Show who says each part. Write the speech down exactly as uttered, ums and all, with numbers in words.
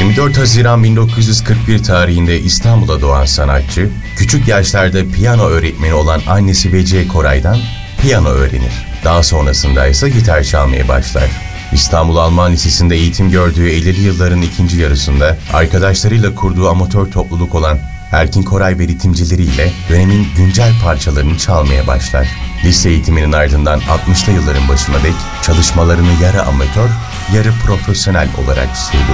Speaker 1: yirmi dört Haziran bin dokuz yüz kırk bir tarihinde İstanbul'da doğan sanatçı, küçük yaşlarda piyano öğretmeni olan annesi Vecihe Koray'dan piyano öğrenir. Daha sonrasında ise gitar çalmaya başlar. İstanbul Alman Lisesi'nde eğitim gördüğü ellili yılların ikinci yarısında arkadaşlarıyla kurduğu amatör topluluk olan Erkin Koray ve ritimcileriyle dönemin güncel parçalarını çalmaya başlar. Lise eğitiminin ardından altmışlı yılların başına dek çalışmalarını yarı amatör, yarı profesyonel olarak sürdürür.